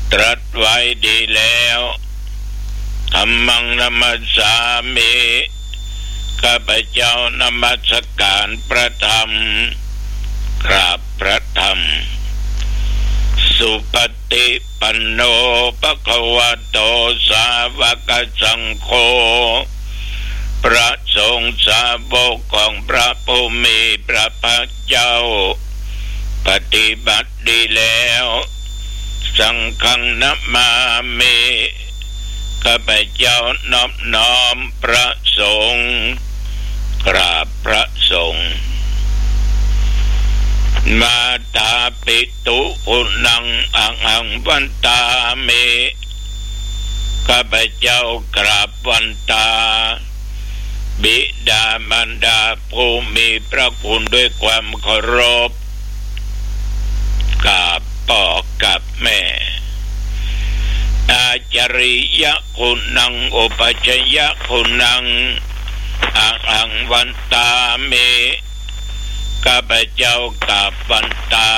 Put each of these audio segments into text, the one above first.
ตรัสไว้ดีแล้วธัมมังนัมมัสสามิข้าพเจ้านมัสการพระธรรมกราบพระธรรมสุปฏิปันโนภควโตสาวกสังโฆพระสงฆ์สาวกของพระผู้มีพระภาคเจ้าปฏิบัติดีแล้วสังฆังนัมมามิข้าพเจ้านอบน้อมพระสงฆ์กราบพระสงฆ์มาตาปิตุอุนังอังวันตามิข้าพเจ้ากราบวันตาบิดามารดาผู้มีพระคุณด้วยความเคารพกับพ่อกับแม่อาจาริยคุณังอุปชัยคุณังอังวันตามิข้าพเจ้ากราบวันตา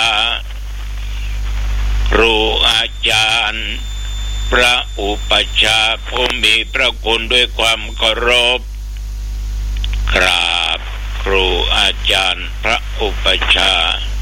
ครูอาจารย์พระอุปชาผู้มีพระคุณด้วยความเคารพกราบครูอาจารย์พระอุปชา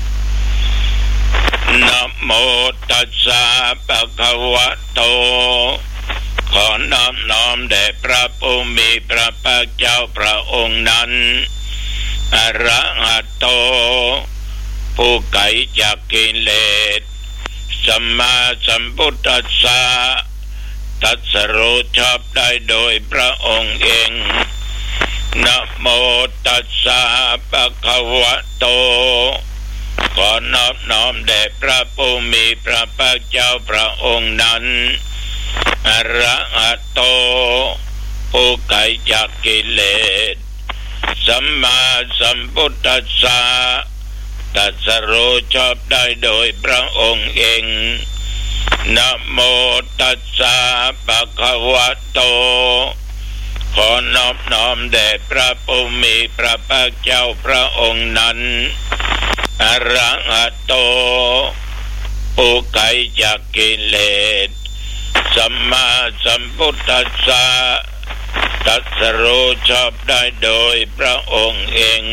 นะโมตัสสะภะคะวะโตขอน้อมแด่พระผู้มีพระภาคเจ้าพระองค์นั้นอะระหะโตผู้ไกลจากกิเลสสัมมาสัมพุทธัสสะตรัสรู้ชอบได้โดยพระองค์เองนะโมตัสสะภะคะวะโตขอน้อมแด่พระผู้มีพระภาคเจ้าพระองค์นั้นอะระหะโตผู้ไกลจากกิเลสสัมมาสัมพุทธัสสะตรัสรู้ชอบได้โดยพระองค์เองนะโมตัสสะภะคะวะโตขอนอบน้อมแด่พระผู้มีพระภาคเจ้าพระองค์นั้นอะระหะโตผู้ไกลจากกิเลสสัมมาสัมพุทธัสสะตรัสรู้ชอบได้โดยพระองค์เอง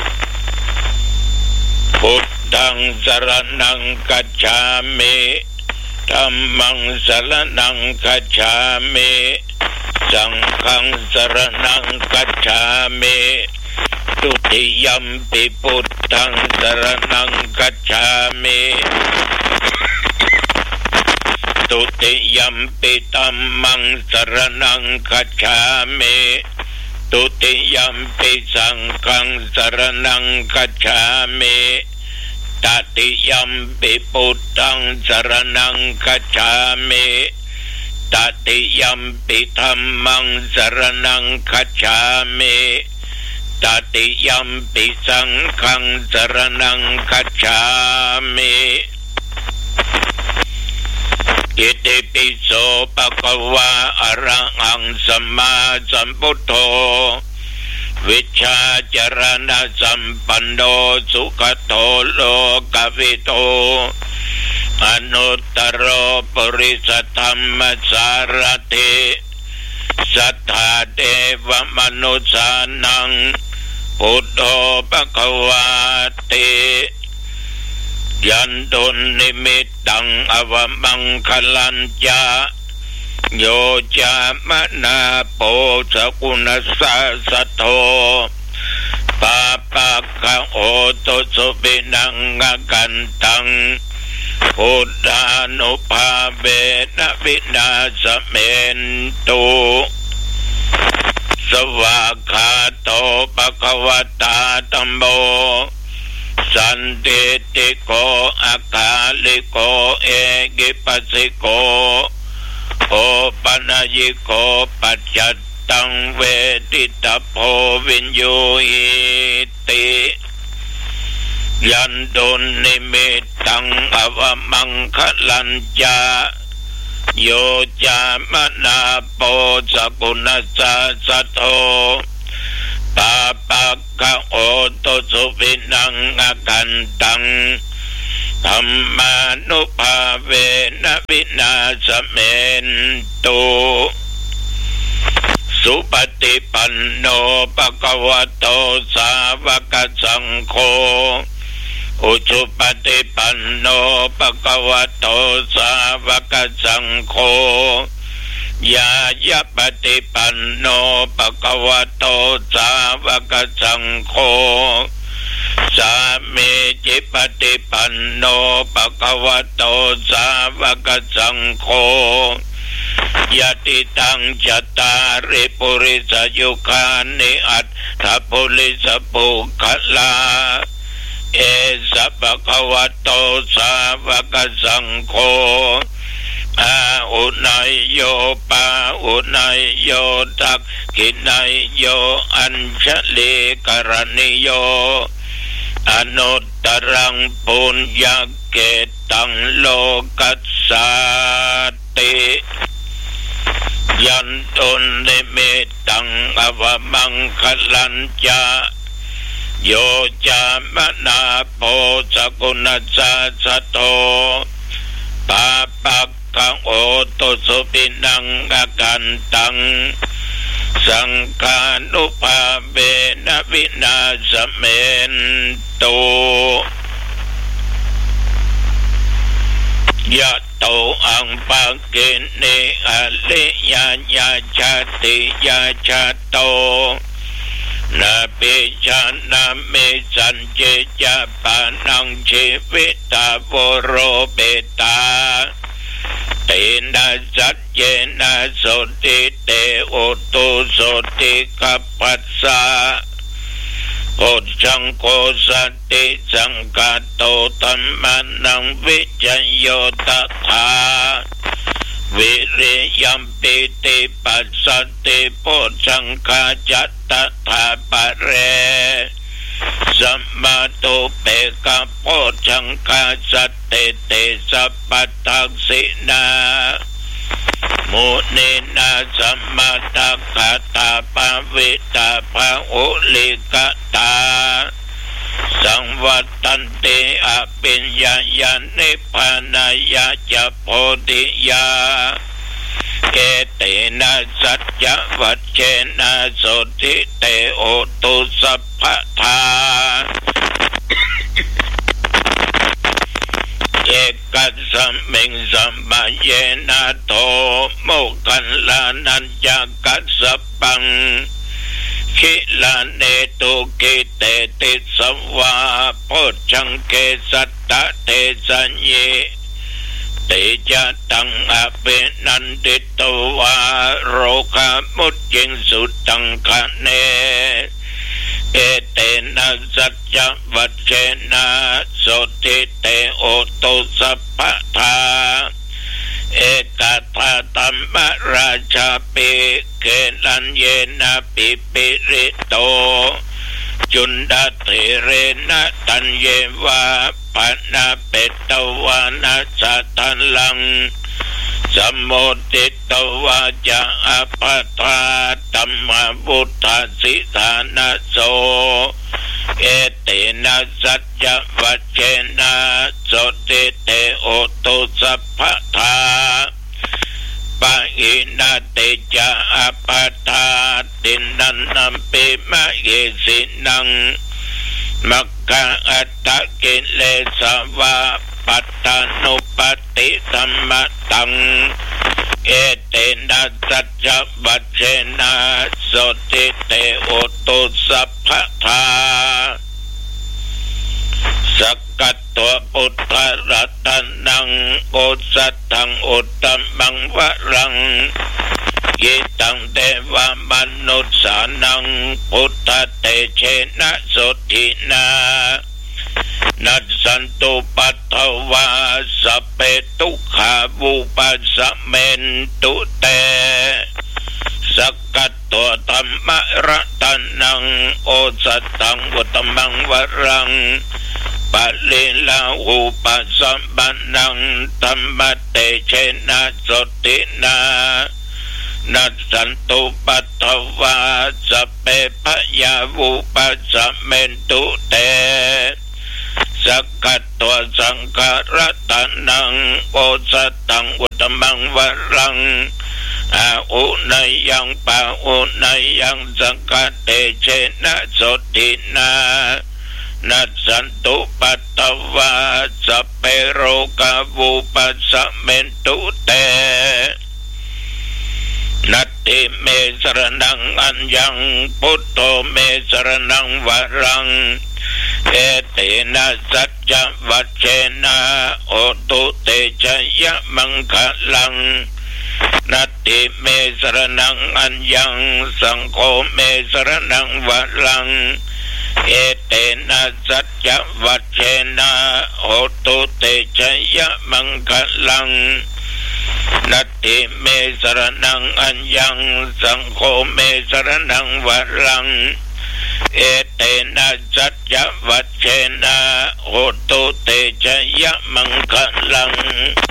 พุทธังสรณังคัจฉามิธัมมังสรณังคัจฉามิสังฆังสรณังคัจฉามิทุติยัมปิพุทธังสรณังคัจฉามิทุติยัมปิธัมมังสรณังคัจฉามิทุติยัมปิสังฆังสรณังคัจฉามิตติยัมปิพุทธังสรณังคัจฉามิตติยัมปิธัมมังสรณังคัจฉามิตติยัมปิสังฆังสรณังคัจฉามิอิติปิโสภะคะวะอะระหังสัมมาสัมพุทโธวิชชาจรณะสัมปันโนสุขโตโลกวิโตอนุตตรปริสธรรมสารถิสัทธาเทวมนุสานังพุทโธภควาติยันตุนิมิตตังอวมังคลัญจาโยจามนาโปสกุณสัสโตปาปะคะโอโตสุปินังกันตังพุทธานุภาเวนะวินาศเมนตุสวากขาโตภควตาธัมโมสันติติโกอาคาลิโกเอกิปัสสิโกโอปัญญิโกปัจจัตตังเวทิตาโพวิญโยหิติยันตุนิมิตตังอวมังคลัญจาโยจามนาโปสกุณสัสโตปาปะคะโอโตสุวินังกันตังธรรมานุภาเวนะวินาศเมนตุสุปฏิปันโนภควโตสาวกสังโฆอุชุปฏิปันโนภควโตสาวกสังโฆยายะปฏิปันโนภควโตสาวกสังโฆสามีจิปฏิปันโนภควโตสาวกสังโฆยะติตังจัตตาริปุริสยุคานิอัตถปุริสปุคลาเอสะภควโตสาวกสังโฆอาอุนัยโยปาอุนัยโยทักขินัยโยอัญชลีกรณิโยอนุตตรังปุญญเกตังโลกัสสาติยันตุนิมิตังอวมังคลัญจาโยจามนาโพสกุณสัสสโตปาปักขังโอตุสุปินังอากันตังสังฆานุภาเวนะวินาศเมนตุยะโตอังปังเกเนอะลิยาญาชาติยาชาโตนาเปชานาเมสันเจจาปานังชีวิตาโวโรเปตาเตนะสัจเจนะโสติเตโอตุโสติกัปปัสสะโพชังโคสัตติสังกาโตธัมมานังวิจโยตถาวิริยัมปิติปัสสติโพชังคาจัตตถาปะเรสัมมาตุเปกะโพชังคาสัตติเตสัพพทักษินามุนีนาสัมมาตัคคตาปวิตาภาอุลิกตาสังวัตตันติอภิญญายานิพพานายาจะโพธิยาเกเตนะสัจจวัชเชนะโสติเตโอตุสัพพทาเอกัสสมิงสัมปะเยนะโตโมคัลลานัญจกัสสปังขิลาเนตุกิเตติสวาโพชังเกสัตตะเตสัญเยเตจะตังอภินันติตวาโรคามุจจิงสุตังคะเนเอเตนะสัจจวัชเชนะโสติเตโอตุสัพพทาเอกตาตัมมราชาปิเกลัญเยนะปิปิริโตจุนดาเทเรนะตัญเยวาปนาเปตวานะสัตตันลังสัมโมติตวาจะอภัตตาตัมมาบุตตสิธานะโสเอเตนะสัจจวัชเชนะโสติเตโอตุสัพพทาปะอินาเตจะอภัตตาตินันนัมปิมะเยสินังมัคคะอัตตะกิเลสวะปัตตานุปติธัมมะตังเอเตนะสัจจวัชเชนะโสติเตโอตุสัพพทาสักกัตตัวพุทธรัตนังโอสัตถังอุตตมังวรังยิตังเทวมนุสสานังพุทธเตเชนะโสตินานัสสันตุปัตถวาสัพเพทุกขาวุปัสสะเมนตุเตสักกัตตัวธัมมรัตนังโอสัตถังอุตตมังวรังปะลิลาหูปัสสัมปันนังธัมมเตเชนะโสตินานัสสันตุปัตถวาสัพเพพยาวุปัสสะเมนตุเตสักกัตตัวสังฆรัตนังโอสัตตังอุตมังวรังอาอุนยังปะอุนยังสังฆเตเชนะโสตินานัสสันตุปัตตวาสัพเพโรกาวุปัสสะเมนตุเตนัตติเมสรณังอัญญังพุทโธเมสรณังวรังเอเตนะสัจจวัชเชนะโอตุเตชยมังคลังนัตติเมสรณังอัญญังสังโฆเมสรณังวรังเอเตนะสัจจวัชเชนะโอตุเตชยมังคลังนัตติเมสรณังอัญญังสังโฆเมสรณังวรังเอเตนะสัจจวัชเชนะโหตุเตชยมังคลัง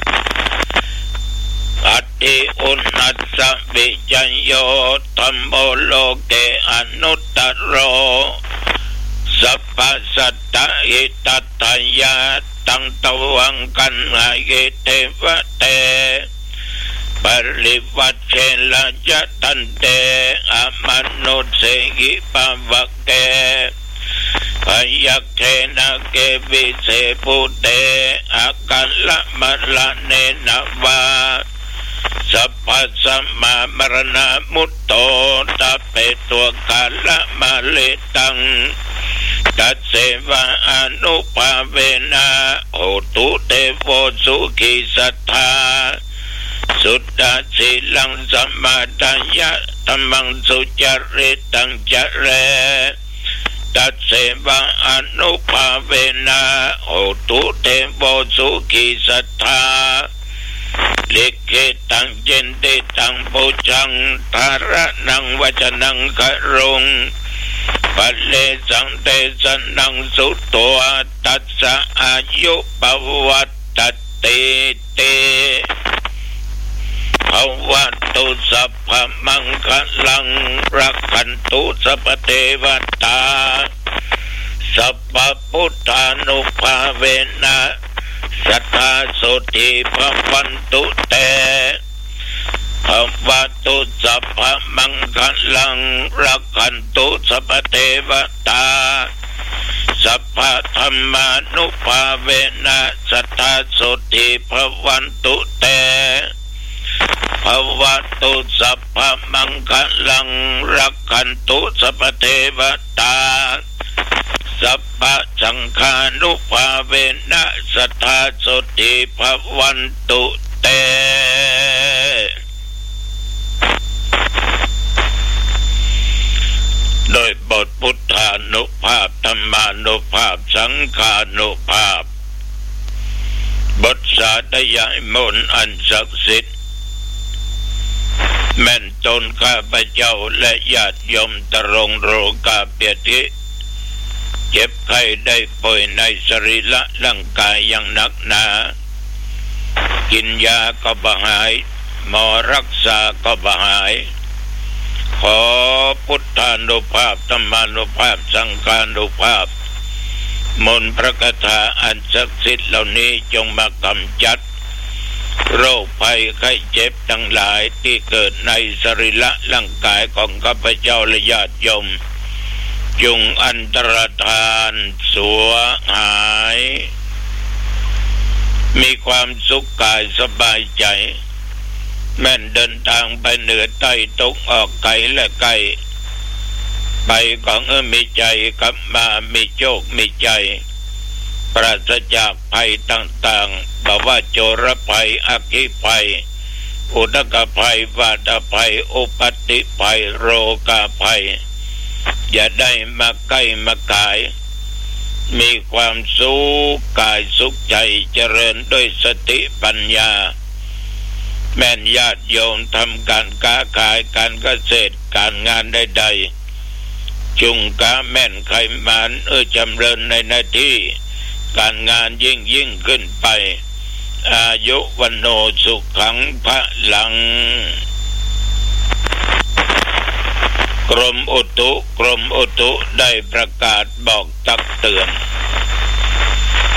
อัตติอุณัสสะวิจัยโยธัมโมโลเกอนุตตโรสัพพสัตตะหิตัตถยาตังตวังกันหาเยเทวะเตปริวัชเชลยะตันเตอมนุเสหิปวะเกพยัคเขนะเกวิเสปุเตอากัลละมะละเนนะวาสัพพสัมมามรณะมุตโตตะเปตัวกาละมะเลตังตัสเสวะอนุภาเวนะโหตุเตโวสุขิสัทธาสุตตะสีลังสัมมาทายะธัมมังสุจริตังจเรตัสเสวะอนุภาเวนะโหตุเตโวสุขิสัทธาลิขิตังเจนติตังปุจังทาระนังวจนังกะรุงปัลเลสังเตสันนังสุตัวตัสสะอายุปวัตติเตภวัตุสัพพมังคลังรักขันตุสัพพเทวตาสัพพพุทธานุภาเวนะสัทธาโสติภวันตุเตภวัตุสัพพมังคลังรักขันตุสัพพเทวตาสัพพธัมมานุภาเวนะสัทธาโสติภวันตุเตภวัตุสัพพมังคลังรักขันตุสัพพเทวตาสัพพสังฆานุภาเวนะสัทธาโสติภวันตุเตโดยบทพุทธานุภาพธรรมานุภาพสังฆานุภาพบทสาธยายมนต์อันศักดิ์สิทธิ์แม่นตนข้าพเจ้าและญาติโยมตรงโรกาเปียติเจ็บไข้ได้ป่วยในสรีระร่างกายอย่างหนักหนากินยาก็บ่หายหมอรักษาก็บ่หายขอพุทธานุภาพธรรมานุภาพสังฆานุภาพมนต์พระคาถาอันศักดิ์สิทธิ์เหล่านี้จงมากำจัดโรคภัยไข้เจ็บทั้งหลายที่เกิดในสรีระร่างกายของข้าพเจ้าและญาติโยมจงอันตรธานสัวหายมีความสุขกายสบายใจแม่นเดินทางไปเหนือใต้ตกออกไกลและไกลไปของมีใจกลับมามีโชคมีใจปราศจากภัยต่างๆบ่ว่าโจรภัยอัคคีภัยอุทกภัยวาตภัยอุปัฏฐิภัยโรคาภัยอย่าได้มาใกล้มากายมีความสุขกายสุขใจเจริญด้วยสติปัญญาแม่นญาติโยมทำการค้าขายการเกษตรการงานใดๆจุงกาแม่นไขมันจำเริญในหน้าที่การงานยิ่งขึ้นไปอายุวันโนสุขังพะลังกรมอุตุได้ประกาศบอกตักเตือน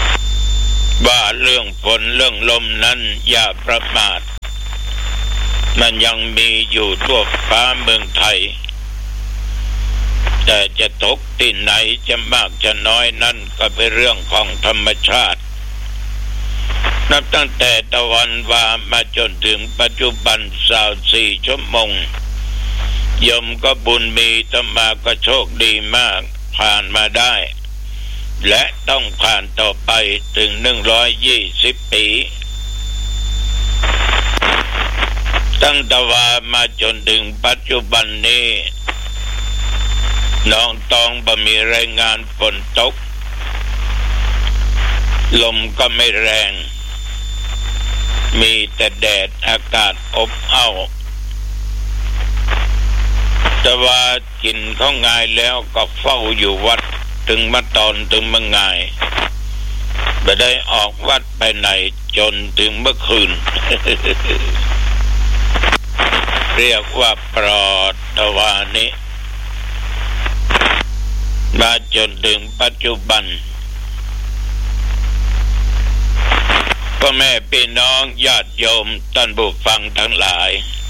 ว่าเรื่องฝนเรื่องลมนั้นอย่าประมาทมันยังมีอยู่ทั่วฟ้าเมืองไทยแต่จะตกที่ไหนจะมากจะน้อยนั่นก็เป็นเรื่องของธรรมชาตินับตั้งแต่ตะวันวามาจนถึงปัจจุบัน24 ชั่วโมงยมก็บุญมีตมาก็โชคดีมากผ่านมาได้และต้องผ่านต่อไปถึง120 ปีตั้งแต่ว่ามาจนถึงปัจจุบันนี้น้องตองบ่มีรายงานฝนตกลมก็ไม่แรงมีแต่แดดอากาศอบอ้าวแต่ว่ากินข้าวง่ายแล้วก็เฝ้าอยู่วัดถึงมาตอนถึงเมื่อง่ายไม่ได้ออกวัดไปไหนจนถึงเมื่อคืน เรียกว่าปลอดตะวันนี้มาจนถึงปัจจุบันพ่อแม่พี่น้องญาติโยมท่านผู้ฟังทั้งหลาย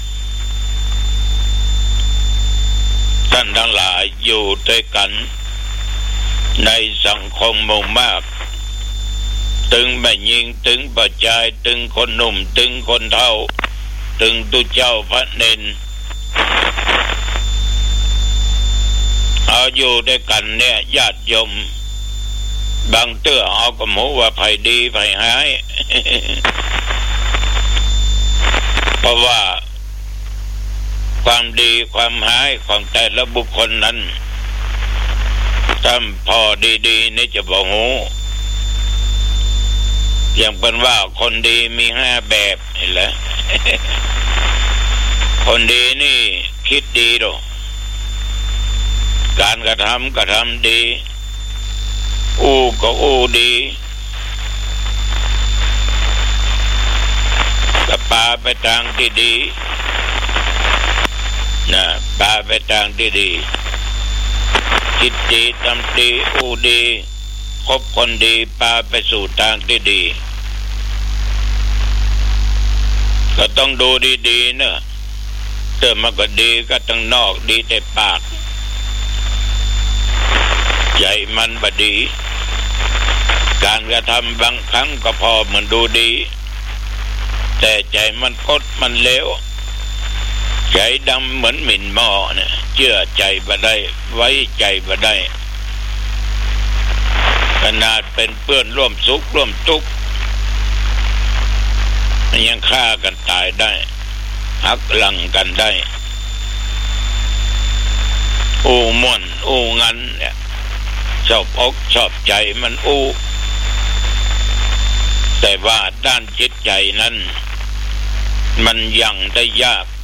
ท่านทั้งหลายอยู่ด้วยกันในสังคมหมู่มากถึงแม่หญิงถึงปัจจัยถึงคนหนุ่มถึงคนเฒ่าถึงตุเจ้าพระเนนเอาอยู่ด้วยกันเนี่ยญาติโยมบางเตื้อเอาก็หมูว่าไผดีไผหาย เพราะว่าความดีความหายของแต่ละบุคคลนั้นถ้าพอดีๆนี่จะบ่ฮู้อย่างเป็นว่าคนดีมี5แบบนี่แหละ คนดีนี่คิดดีหรอการกระทำดีก็ดีก็ปาไปทางที่ดีนะปาไปทางที่ดีคิดดีทำดีดีคบคนดีปาไปสู่ทางที่ดีก็ต้องดูดีๆเนอะเติมมันก็ดีก็ต้องนอกดีแต่ปากใจมันบดีการกระทำบางครั้งก็พอเหมือนดูดีแต่ใจมันคดมันเลวใจดำเหมือนหมิ่นหม้อเนี่ยเชื่อใจบ่ได้ไว้ใจบ่ได้ขนาดเป็นเพื่อนร่วมสุขร่วมทุกข์ยังฆ่ากันตายได้หักหลังกันได้ม่วนงันเนี่ยชอบอกชอบใจมันแต่ว่าด้านจิตใจนั้นมันยังได้ยาก